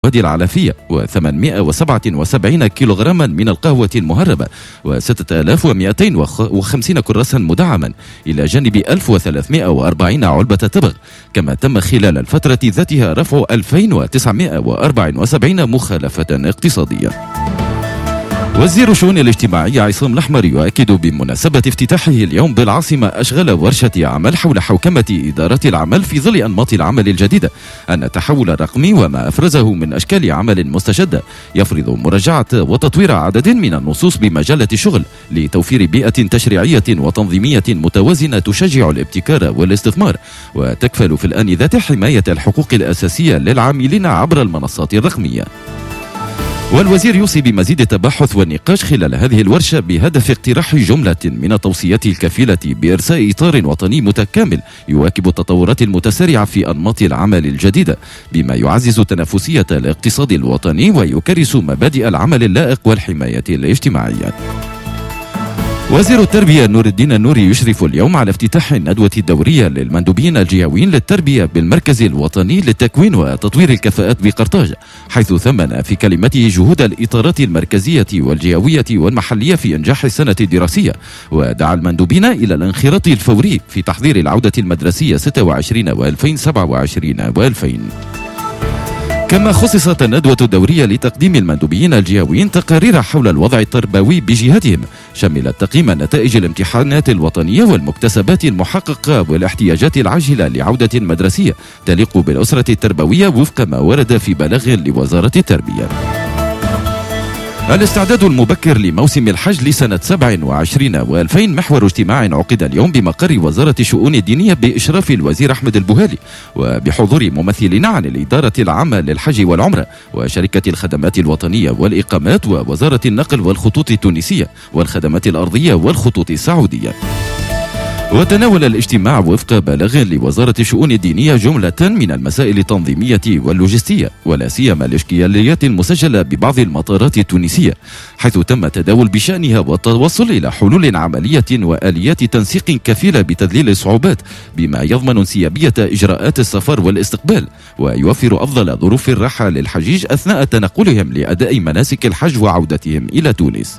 الوادي العلفية و877 كيلوغراما من القهوة المهربة و6250 كراسا مدعما، إلى جانب 1340 علبة تبغ. كما تم خلال الفترة ذاتها رفع 2974 مخالفة اقتصادية. وزير الشؤون الاجتماعية عصام الأحمر يؤكد بمناسبة افتتاحه اليوم بالعاصمة أشغال ورشة عمل حول حوكمة إدارة العمل في ظل أنماط العمل الجديدة أن التحول الرقمي وما أفرزه من أشكال عمل مستجدة يفرض مراجعة وتطوير عدد من النصوص بمجالة الشغل لتوفير بيئة تشريعية وتنظيمية متوازنة تشجع الابتكار والاستثمار وتكفل في الآن ذات حماية الحقوق الأساسية للعاملين عبر المنصات الرقمية. والوزير يوصي بمزيد التباحث والنقاش خلال هذه الورشة بهدف اقتراح جملة من التوصيات الكفيلة بإرساء إطار وطني متكامل يواكب التطورات المتسارعة في أنماط العمل الجديدة، بما يعزز تنافسية الاقتصاد الوطني ويكرس مبادئ العمل اللائق والحماية الاجتماعية. وزير التربية نور الدين النوري يشرف اليوم على افتتاح الندوة الدورية للمندوبين الجهويين للتربية بالمركز الوطني للتكوين وتطوير الكفاءات بقرطاج، حيث ثمن في كلمته جهود الإطارات المركزية والجهوية والمحلية في إنجاح السنة الدراسية، ودعا المندوبين إلى الانخراط الفوري في تحضير العودة المدرسية 26 و2027 و2000. كما خصصت الندوة الدورية لتقديم المندوبين الجهويين تقارير حول الوضع التربوي بجهتهم، شملت تقييم نتائج الامتحانات الوطنية والمكتسبات المحققة والاحتياجات العاجلة لعودة مدرسية تليق بالأسرة التربوية وفق ما ورد في بلاغ لوزارة التربية. الاستعداد المبكر لموسم الحج لسنة 27 و2000 محور اجتماع عقد اليوم بمقر وزارة الشؤون الدينية بإشراف الوزير أحمد البوهالي وبحضور ممثلين عن الإدارة العامة للحج والعمرة وشركة الخدمات الوطنية والإقامات ووزارة النقل والخطوط التونسية والخدمات الأرضية والخطوط السعودية. وتناول الاجتماع وفق بلاغ لوزارة الشؤون الدينية جملة من المسائل التنظيمية واللوجستية ولا سيما الإشكاليات المسجلة ببعض المطارات التونسية، حيث تم التداول بشأنها والتوصل إلى حلول عملية وآليات تنسيق كفيلة بتذليل الصعوبات بما يضمن انسيابية إجراءات السفر والاستقبال ويوفر أفضل ظروف الراحة للحجيج أثناء تنقلهم لأداء مناسك الحج وعودتهم إلى تونس.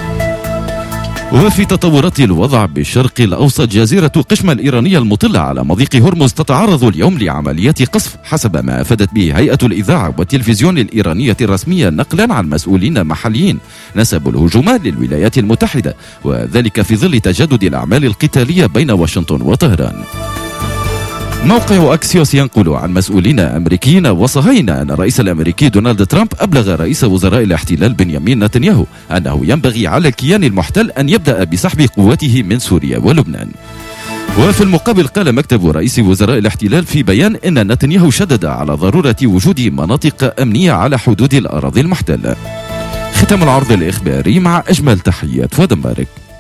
وفي تطورات الوضع بالشرق الأوسط، جزيرة قشم الإيرانية المطلة على مضيق هرمز تتعرض اليوم لعمليات قصف حسب ما أفادت به هيئة الإذاعة والتلفزيون الإيرانية الرسمية نقلا عن مسؤولين محليين نسبوا الهجوم للولايات المتحدة، وذلك في ظل تجدد الأعمال القتالية بين واشنطن وطهران. موقع أكسيوس ينقل عن مسؤولين أمريكيين وصهاينة أن الرئيس الأمريكي دونالد ترامب أبلغ رئيس وزراء الاحتلال بنيامين نتنياهو أنه ينبغي على الكيان المحتل أن يبدأ بسحب قواته من سوريا ولبنان. وفي المقابل قال مكتب رئيس وزراء الاحتلال في بيان أن نتنياهو شدد على ضرورة وجود مناطق أمنية على حدود الأراضي المحتلة. ختام العرض الإخباري مع أجمل تحيات فؤاد مبارك.